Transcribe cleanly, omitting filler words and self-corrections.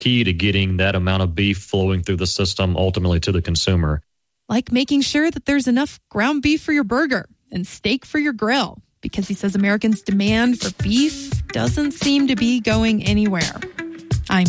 key to getting that amount of beef flowing through the system ultimately to the consumer. Like making sure that there's enough ground beef for your burger and steak for your grill, because he says Americans' demand for beef doesn't seem to be going anywhere.